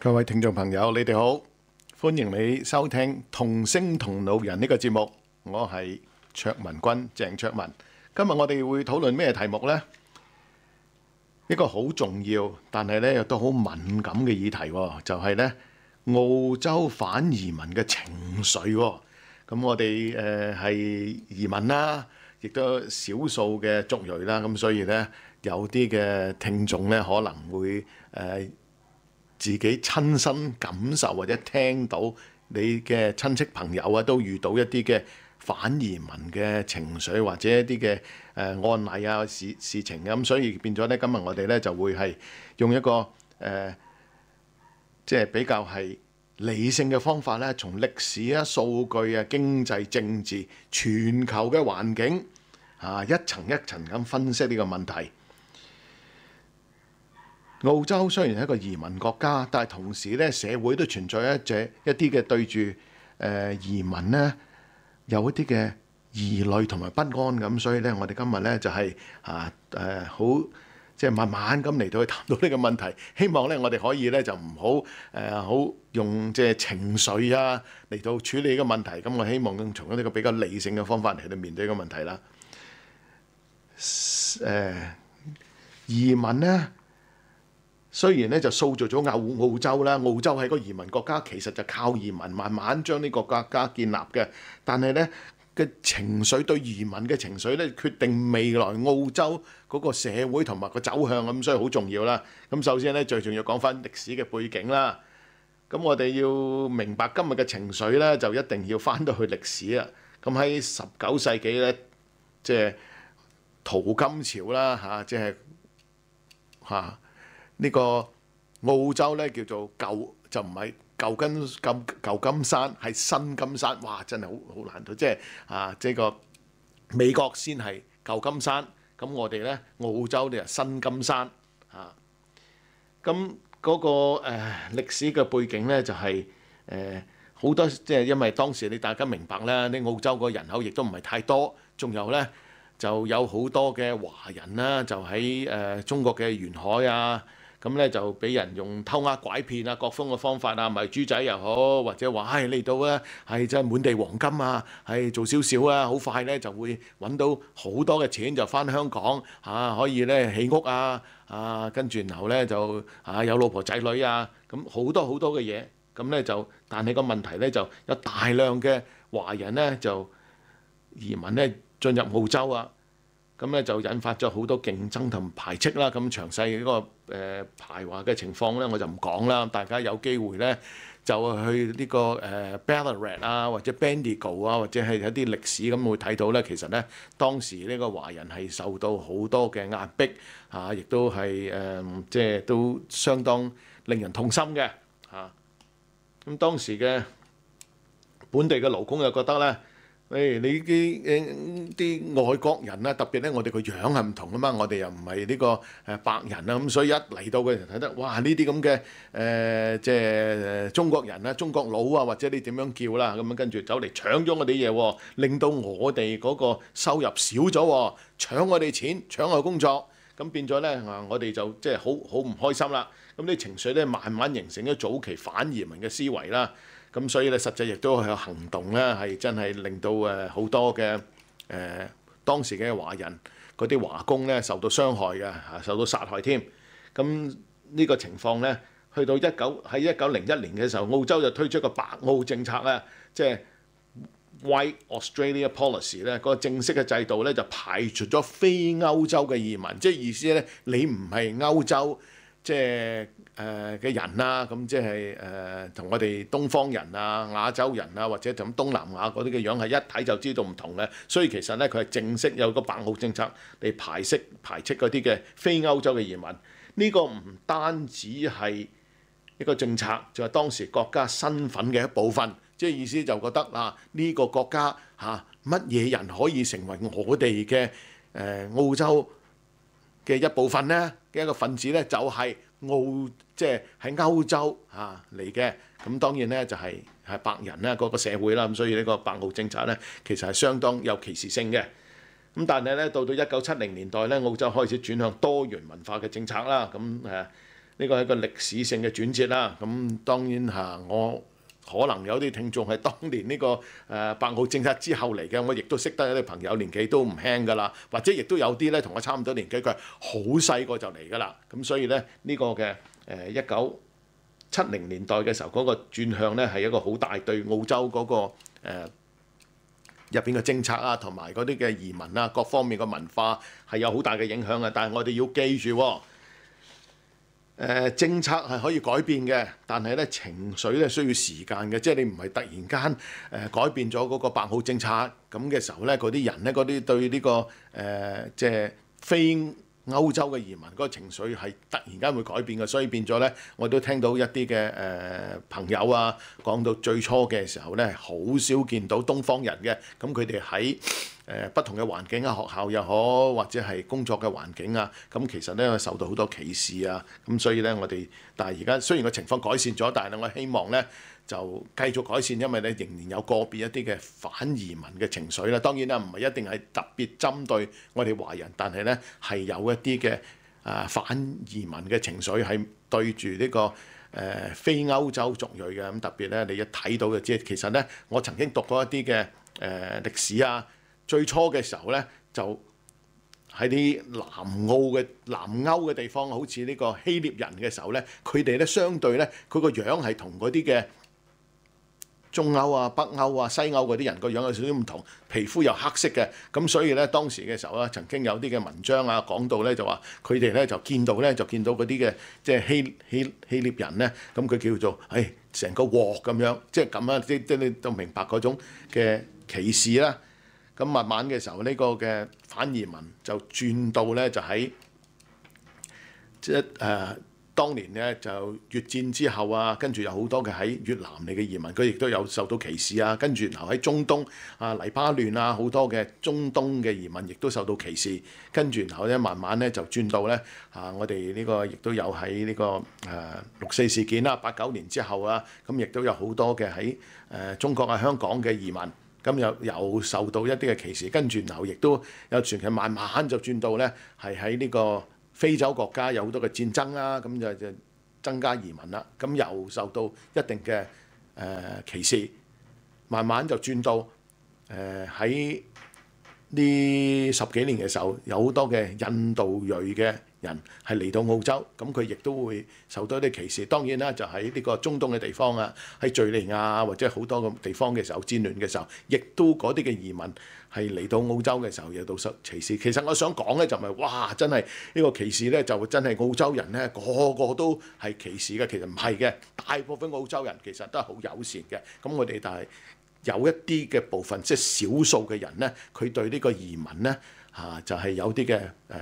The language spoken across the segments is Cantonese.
各位聽眾朋友，你哋好，歡迎你收聽同聲同路人呢個節目。我係卓文君，鄭卓文。今日我哋會討論咩題目呢？一個好重要，但係咧亦都好敏感嘅議題，就係咧澳洲反移民嘅情緒。咁我哋係移民啦，亦都少數嘅族裔啦，咁所以咧有啲嘅聽眾咧可能會自己親身感受或者聽到你嘅親戚朋友啊，都遇到一啲嘅反移民嘅情緒或者一啲嘅案例啊事情咁，所以變咗咧，今日我哋咧就會係用一個即係比較係理性嘅方法咧，從歷史啊、數據啊、經濟、政治、全球嘅環境一層一層咁分析呢個問題。澳洲雖然係一個移民國家，但係同時咧社會都存在一啲嘅對住移民咧有一啲嘅疑慮同埋不安咁，所以咧我哋今日咧就係好即係慢慢咁嚟到去談到呢個問題。希望咧我哋可以咧就唔好好用即係情緒啊嚟到處理呢個問題。咁我希望從一個比較理性嘅方法嚟到面對呢個問題啦。移民咧。雖然咧就塑造咗澳洲啦，澳洲係個移民國家，其實就靠移民慢慢將呢個國家建立嘅。但係咧嘅情緒對移民嘅情緒咧，決定未來澳洲嗰個社會同埋個走向咁，所以好重要啦。咁首先咧，最重要講翻歷史嘅背景啦。咁我哋要明白今日嘅情緒咧，就一定要翻到去歷史啦。咁喺19世紀咧，即係淘金潮啦即係呢個澳洲咧叫做就唔係舊金山，係新金山。哇！真係好難到，即係即係個美國先係舊金山，咁我哋咧澳洲就新金山咁嗰個歷史嘅背景咧就係好多，即係因為當時大家明白啦，你澳洲個人口亦都唔係太多，仲有咧就有好多嘅華人啦，就喺中國嘅沿海啊。咁咧就俾人用偷呃拐騙啊，各種嘅方法啊，賣豬仔又好，或者話嚟到咧係真係滿地黃金啊，係做少少啊，好快咧就會揾到好多嘅錢就翻香港可以咧起屋跟住然後咧就有老婆仔女啊，咁好多好多嘅嘢，咁咧就但係個問題咧就有大量嘅華人咧就移民咧進入澳洲啊。咁咧就引發咗好多競爭同排斥啦。咁詳細嗰個排華嘅情況咧，我就唔講啦。大家有機會咧就去呢個Ballarat 啊，或者 Bendigo 啊，或者係一啲歷史咁會睇到咧。其實咧當時呢個華人係受到好多嘅壓迫亦都係即係都相當令人痛心嘅咁當時嘅本地嘅勞工又覺得咧。你啲外國人啦，特別咧，我哋個樣係唔同啊嘛，我哋又唔係呢個白人啊，咁所以一嚟到嘅人睇得，哇！呢啲咁嘅即係中國人啊、中國佬啊，或者你點樣叫啦，咁樣跟住走嚟搶咗我哋嘢，令到我哋嗰個收入少咗，搶我哋錢，搶我工作，咁變咗咧我哋就即係好唔開心啦。咁啲情緒咧慢慢形成咗早期反移民嘅思維啦。咁所以咧，實際亦都有行動咧，係真係令到好多嘅當時嘅華人嗰啲華工咧受到傷害嘅受到殺害添。咁呢個情況咧，去到喺1901年嘅時候，澳洲就推出個白澳政策咧，即係 White Australia Policy 咧，嗰個正式嘅制度咧就排除咗非歐洲嘅移民，即係意思咧，你唔係歐洲。即係嘅人啦，咁即係同我哋東方人啊、亞洲人啊，或者同東南亞嗰啲嘅樣係一睇就知道唔同嘅。所以其實咧，佢係正式有個白澳政策嚟排斥嗰啲嘅非歐洲嘅移民。呢個唔單止係一個政策，就係當時國家身份嘅一部分。即係意思就覺得呢個國家乜嘢人可以成為我哋嘅澳洲嘅一部分呢？嘅一個分子咧，就係即係喺歐洲嚟嘅。咁當然咧就係白人啦，嗰個社會啦。咁所以呢個白澳政策咧，其實係相當有歧視性嘅。咁但係咧到1970年代咧，澳洲開始轉向多元文化嘅政策啦。咁呢呢個係一個歷史性嘅轉折啦。咁當然我可能有啲聽眾係當年呢個白澳政策之後嚟嘅，我亦都識得有啲朋友年紀都唔輕㗎啦，或者亦都有啲咧同我差唔多年紀，佢係好細個就嚟㗎啦。咁所以咧呢個嘅1970年代嘅時候嗰個轉向咧係一個好大對澳洲嗰個入邊嘅政策啊，同埋嗰啲嘅移民啊，各方面嘅文化係有好大嘅影響啊。但係我哋要記住政策係可以改變嘅，但係咧情緒咧需要時間嘅，即係你唔係突然間改變咗嗰個白澳政策咁嘅時候咧，嗰啲人咧嗰啲對呢個即係非歐洲嘅移民嗰個情緒係突然間會改變嘅，所以變咗咧，我都聽到一啲嘅朋友啊講到最初嘅時候咧，好少見到東方人嘅，咁佢哋喺不同嘅環境啊，學校又好，或者係工作嘅環境啊，咁其實咧受到好多歧視啊，咁所以咧我哋，但係而家雖然個情況改善咗，但係我希望咧就繼續改善，因為咧仍然有個別一啲嘅反移民嘅情緒啦。當然啦，唔係一定係特別針對我哋華人，但係咧係有一啲嘅反移民嘅情緒係對住呢個非歐洲族裔嘅。咁特別咧，你一睇到嘅即係其實咧，我曾經讀過一啲嘅歷史啊。最初嘅時候咧，就喺啲南歐嘅地方，好似呢個希臘人嘅時候咧，佢哋咧相對咧，佢個樣係同嗰啲嘅中歐啊、北歐啊、西歐嗰啲人個樣有少少唔同，皮膚又黑色嘅，咁所以咧當時嘅時候咧，曾經有啲嘅文章啊講到咧就話佢哋咧就見到嗰啲嘅即係希臘人咧，咁佢叫做成個鑊咁樣，即係咁啊，即你都明白嗰種嘅歧視啦。咁慢慢嘅時候，呢個嘅反移民就轉到咧，就喺當年咧就越戰之後啊，跟住有好多嘅喺越南嚟嘅移民，佢亦都有受到歧視啊。跟住然後喺中東黎巴嫩啊，好多嘅中東嘅移民亦都受到歧視。跟住然後咧慢慢咧就轉到咧我哋呢個亦都有喺呢個6·4事件啦，89年之後啊，咁亦都有好多嘅喺中國啊、香港嘅移民。咁又受到一啲嘅歧視，跟住然後亦都有傳，其實慢慢就轉到咧係喺呢個非洲國家有好多嘅戰爭啦，咁就增加移民啦，咁又受到一定嘅歧視，慢慢就轉到喺呢10幾年嘅時候，有好多嘅印度裔嘅人係嚟到澳洲，咁佢亦都會受到一啲歧視。當然啦，就喺呢個中東嘅地方啊，喺敍利亞或者好多個地方嘅時候，戰亂嘅時候，亦都嗰啲嘅移民係嚟到澳洲嘅時候，有到受歧視。其實我想講咧，就唔係哇，真係呢個歧視咧，就真係澳洲人咧個個都係歧視嘅。其實唔係嘅，大部分澳洲人其實都係好友善嘅。咁我哋但係有一啲嘅部分，即係少數嘅人咧，佢對呢個移民咧就係有啲嘅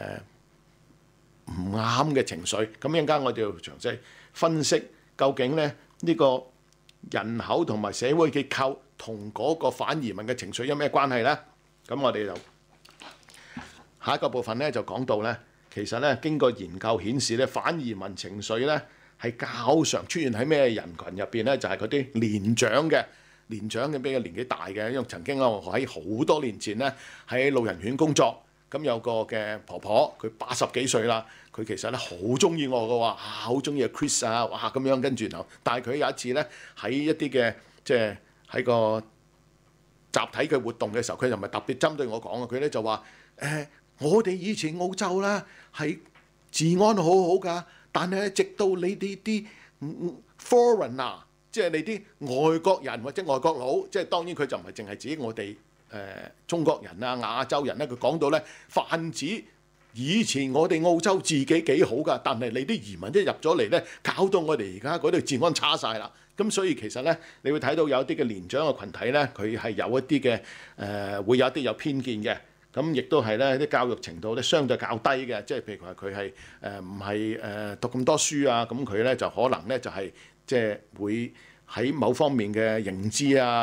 唔啱嘅情緒。咁一陣間我哋要詳細分析究竟咧呢個人口同埋社會結構同嗰個反移民嘅情緒有咩關係咧？咁我哋就下一個部分咧就講到咧，其實咧經過研究顯示咧，反移民情緒咧係較常出現喺咩人群入邊咧？就係嗰啲年長嘅比較年紀大嘅，因為曾經我喺好多年前咧喺老人院工作，咁有個嘅婆婆，佢80幾歲啦，佢其實咧好中意我嘅喎，好中意 Chris 啊，哇咁樣跟住然後，但係佢有一次咧喺一啲嘅即係喺個集體嘅活動嘅時候，佢就唔係特別針對我講嘅，佢咧就話我哋以前澳洲啦係治安好好㗎，但係直到你哋啲foreigner，即係你啲外國人或者外國佬，即係當然佢就唔係淨係指我哋中國人啊、亞洲人咧，佢講到咧泛指以前我哋澳洲自己幾好㗎，但係你啲移民一入咗嚟咧，搞到我哋而家嗰度治安差晒啦。咁所以其實咧，你會睇到有啲嘅年長嘅群體咧，佢係有一啲嘅會有一啲有偏見嘅。咁亦都係咧啲教育程度咧相對較低嘅，即係譬如話佢係唔係讀咁多書啊，咁佢咧就可能咧就係即係會喺某方面嘅認知啊、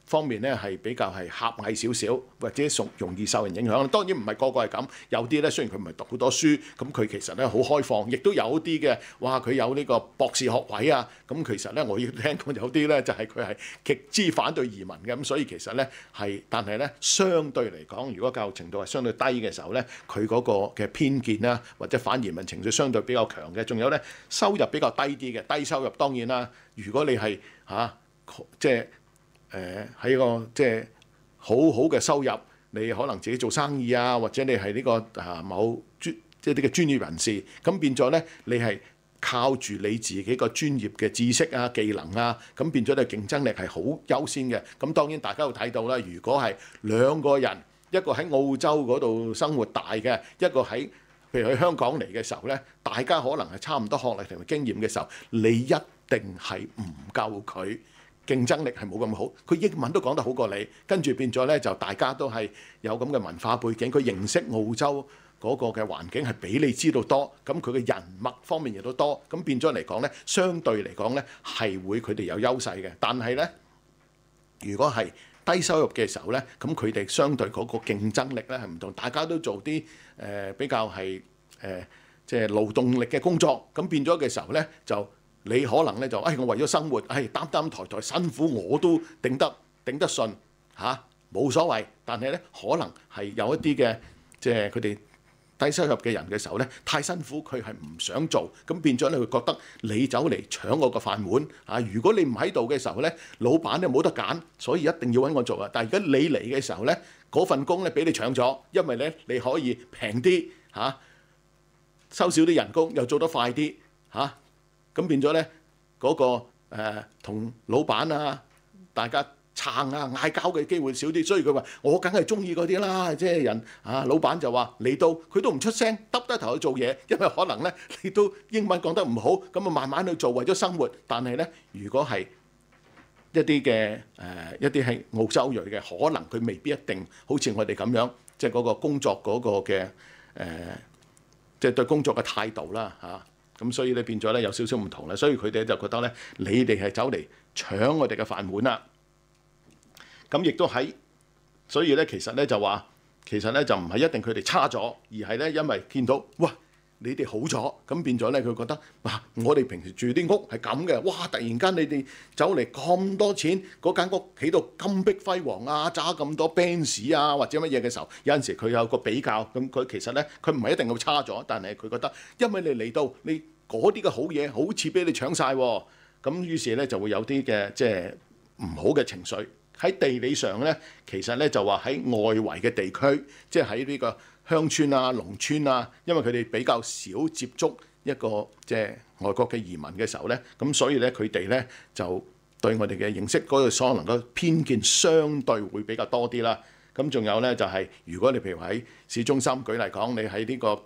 方面咧係比較係狹隘少少，或者容易受人影響。當然唔係個個係咁，有啲咧雖然佢唔係讀好多書，咁佢其實咧好開放，亦都有啲嘅，哇佢有呢個博士學位啊，咁其實咧我亦聽講有啲咧就係佢係極之反對移民嘅，咁所以其實咧係，但係咧相對嚟講，如果教育程度係相對低嘅時候咧，佢嗰個嘅偏見啦，或者反移民情緒相對比較強嘅，仲有咧收入比較低啲嘅，低收入當然啦，如果你係即係喺個即係好好嘅收入，你可能自己做生意啊，或者你係呢個某即係啲嘅專業人士，咁變咗咧，你係靠住你自己個專業嘅知識啊、技能啊，咁變咗你競爭力係好優先嘅。咁當然大家會睇到啦，如果係兩個人，一個喺澳洲嗰度生活大嘅，一個喺譬如喺香港嚟嘅時候咧，大家可能係差唔多學歷同埋經驗嘅時候，你一定係唔夠佢。競爭力係冇咁好，佢英文都講得好過你，跟住變咗咧就大家都係有咁嘅文化背景，佢認識澳洲嗰個嘅環境係比你知道多，咁佢嘅人脈方面亦都多，咁變咗嚟講咧，相對嚟講咧係會佢哋有優勢嘅。但係咧，如果係低收入嘅時候咧，咁佢哋相對嗰個競爭力咧係唔同，大家都做啲比較係即係勞動力嘅工作，咁變咗嘅時候咧就。你可能咧就我為咗生活，擔抬抬辛苦我都頂得順嚇，冇所謂。但係咧可能係有一啲嘅即係佢哋低收入嘅人嘅時候咧，太辛苦佢係唔想做，咁變咗咧佢覺得你走嚟搶我個飯碗啊！如果你唔喺度嘅時候咧，老闆咧冇得揀，所以一定要揾我做啊！但係而家你嚟嘅時候咧，嗰份工咧俾你搶咗，因為咧你可以平啲嚇，收少啲人工又做得快啲嚇。咁變咗咧，嗰個同老闆啊，大家撐啊嗌交嘅機會少啲，所以佢話我梗係中意嗰啲啦，即係人老闆就話嚟到佢都唔出聲，耷低頭去做嘢，因為可能咧你都英文講得唔好，咁啊慢慢去做為咗生活。但係咧，如果係一啲嘅一啲係澳洲裔嘅，可能佢未必一定好似我哋咁樣，即係嗰個工作嗰個嘅即係對工作嘅態度啦嚇。咁所以咧變咗咧有少少唔同啦，所以佢哋就覺得咧，你哋係走嚟搶我哋嘅飯碗啦。咁亦都喺，所以咧其實咧就話，其實咧就唔係一定佢哋差咗，而係咧因為見到哇你哋好咗，咁變咗咧佢覺得哇我哋平時住啲屋係咁嘅，哇突然間你哋走嚟咁多錢，嗰間屋起到金碧輝煌啊，揸咁多 Benz 啊或者乜嘢嘅時候，有陣時佢有個比較，咁佢其實咧佢唔係一定會差咗，但係佢覺得因為你嚟到你嗰啲嘅好嘢好似俾你搶晒喎，咁於是咧就會有啲嘅即係唔好嘅情緒。喺地理上咧，其實咧就話喺外圍嘅地區，即係喺呢個鄉村啊、農村啊，因為佢哋比較少接觸一個即係外國嘅移民嘅時候咧，咁所以咧佢哋咧就對我哋嘅認識嗰個所能夠偏見相對會比較多啲啦。咁仲有咧就係、是、如果你譬如喺市中心舉例講，你喺呢、這個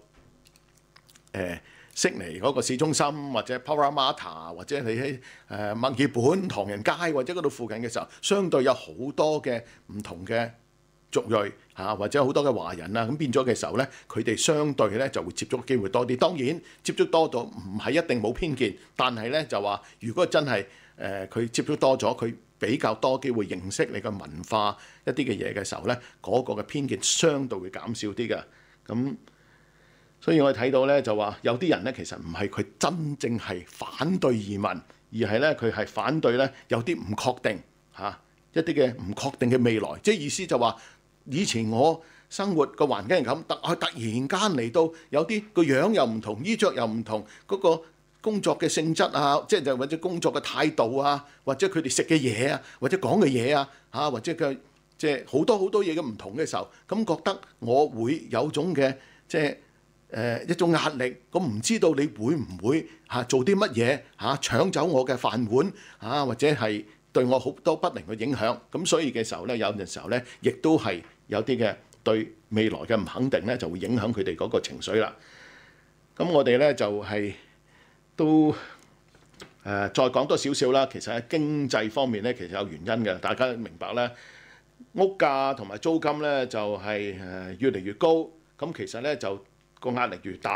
悉尼嗰個市中心，或者 Parramatta， 或者你喺墨爾本唐人街或者嗰度附近嘅時候，相對有好多嘅唔同嘅族裔或者好多嘅華人啊，咁變咗嘅時候咧，佢哋相對咧就會接觸機會多啲。當然接觸多咗唔係一定冇偏見，但係咧就話如果真係佢接觸多咗，佢比較多機會認識你嘅文化一啲嘅嘢嘅時候咧，嗰個嘅偏見相對會減少啲嘅。咁所以我哋睇到咧就話有啲人咧其實唔係佢真正係反對移民，而係咧佢係反對咧有啲唔確定一啲嘅唔確定嘅未來。即係意思就話以前我生活個環境係咁，突然間嚟到有啲個樣又唔同，衣着又唔同，嗰個工作嘅性質啊，即係就或者工作嘅態度啊，或者佢哋食嘅嘢啊，或者講嘅嘢啊，或者佢即係好多好多嘢嘅唔同嘅時候，咁覺得我會有種嘅即係一種壓力，我唔知道你會唔會做啲乜嘢搶走我嘅飯碗或者係對我好多不良嘅影響。咁所以嘅時候咧，有陣時候咧，亦都係有啲嘅對未來嘅唔肯定咧，就會影響佢哋嗰個情緒啦。咁我哋咧就係都再講多少少啦。其實喺經濟方面咧，其實有原因嘅，大家明白咧，屋價同埋租金咧就係越嚟越高，咁其實咧就個壓力越大，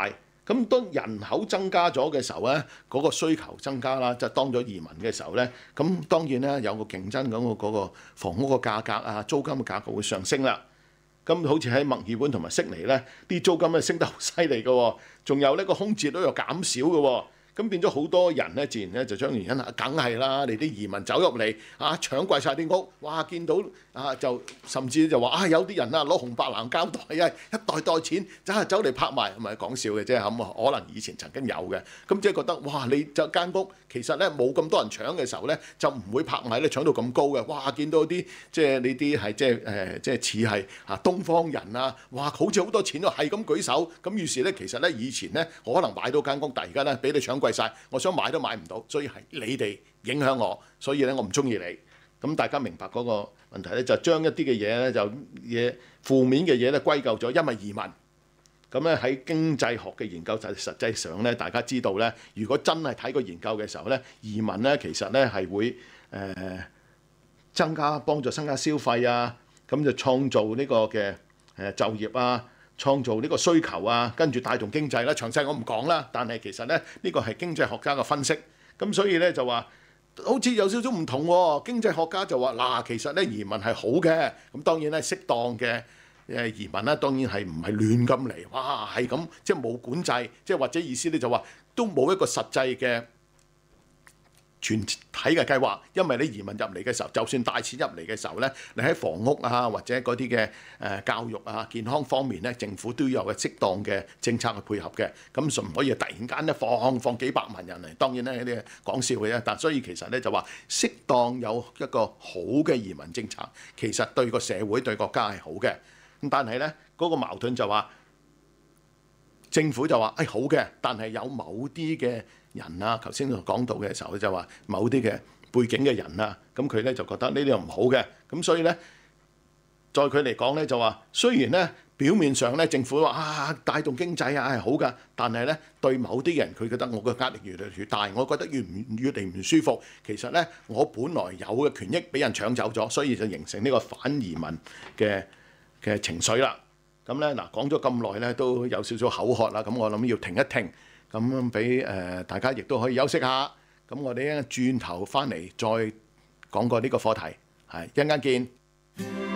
咁當人口增加咗嘅時候咧，嗰個需求增加啦，就當咗移民嘅時候咧，咁當然咧有個競爭咁嗰個房屋個價格啊、租金嘅價格會上升啦。咁好似喺墨爾本同埋悉尼咧，啲租金咧升得好犀利嘅喎，仲有呢個空置率又減少嘅喎。咁變咗好多人咧，自然咧就將原因啊，梗係啦，你啲移民走入嚟啊，搶貴晒啲屋，哇！見到啊就甚至就話啊，有啲人啊攞紅白藍膠袋啊，一袋袋錢走嚟拍賣，唔係講笑嘅啫咁，可能以前曾經有嘅，咁即係覺得哇，你就間屋其實咧冇咁多人搶嘅時候咧，就唔會拍賣咧搶到咁高嘅，哇！見到啲即係呢啲係即係似係啊東方人啊，哇！好似好多錢喎，係咁舉手，咁於是咧其實咧以前咧可能買到間屋，但係而家咧俾你搶貴晒，我想買都買唔到，所以係你哋影響我，所以咧我唔中意你。咁大家明白嗰個問題咧，就將一啲嘅嘢咧就負面嘅嘢咧歸咎咗，因為移民。咁咧喺經濟學嘅研究就實際上咧，大家知道咧，如果真係睇個研究嘅時候咧，移民咧其實咧係會幫助增加消費啊，咁就創造呢個嘅就業啊。創造呢個需求啊，跟住帶動經濟啦。詳細我唔講啦，但係其實咧呢個係經濟學家嘅分析。咁所以咧就話好似有少少唔同喎。經濟學家就話嗱，其實咧移民係好嘅。咁當然咧適當嘅移民啦，當然係唔係亂咁嚟，哇係咁即係冇管制，即係或者意思咧就話都冇一個實際嘅全體嘅計劃，因為你移民入嚟嘅時候，就算帶錢入嚟嘅時候咧，你喺房屋啊或者嗰啲嘅教育啊、健康方面咧，政府都有個適當嘅政策去配合嘅。咁唔可以突然間咧放幾百萬人嚟，當然咧呢啲講笑嘅啫。但所以其實咧就話適當有一個好嘅移民政策，其實對個社會對國家係好嘅。咁但係咧嗰個矛盾就話政府就話好嘅，但係有某啲嘅人啊，頭先講到嘅時候就話某啲嘅背景嘅人啊，咁佢咧就覺得呢啲又唔好嘅，咁所以咧，在佢嚟講咧就話，雖然咧表面上咧政府話帶動經濟啊係好㗎，但係咧對某啲人佢覺得我嘅壓力越嚟越大，我覺得越嚟唔舒服。其實咧我本來有嘅權益俾人搶走咗，所以就形成呢個反移民嘅情緒啦。咁咧嗱，講咗咁耐咧都有少少口渴啦，咁我諗要停一停。咁俾大家亦都可以休息下，咁我哋咧轉頭翻嚟再講過呢個課題，係一陣間見。